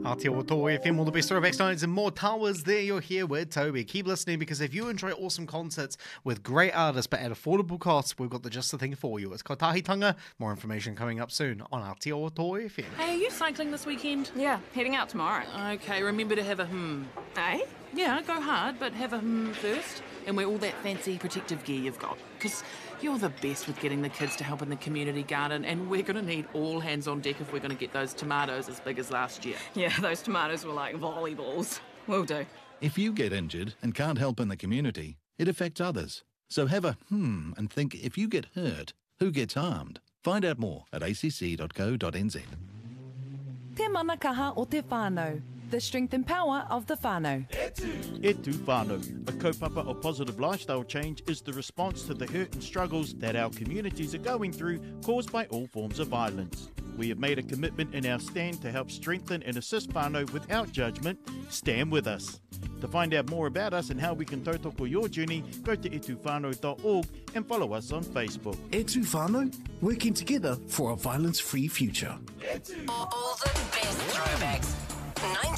Aotearoa FM, all the best throwbacks, nights and more towers there. You're here with Toby. Keep listening because if you enjoy awesome concerts with great artists but at affordable costs, we've got just the thing for you. It's Kotahitanga. More information coming up soon on Aotearoa FM. Hey, are you cycling this weekend? Yeah, heading out tomorrow. Okay, remember to have a Eh? Yeah, go hard, but have a first. And wear all that fancy protective gear you've got. Because you're the best with getting the kids to help in the community garden, and we're going to need all hands on deck if we're going to get those tomatoes as big as last year. Yeah, those tomatoes were like volleyballs. Will do. If you get injured and can't help in the community, it affects others. So have a and think, if you get hurt, who gets harmed? Find out more at acc.co.nz. Te manakaha o te whānau. The strength and power of the whānau. Etu whānau. A kaupapa of positive lifestyle change is the response to the hurt and struggles that our communities are going through caused by all forms of violence. We have made a commitment in our stand to help strengthen and assist whānau without judgment. Stand with us. To find out more about us and how we can tautoko your journey, go to etuvānau.org and follow us on Facebook. Etu whānau, working together for a violence-free future. All the best throwbacks.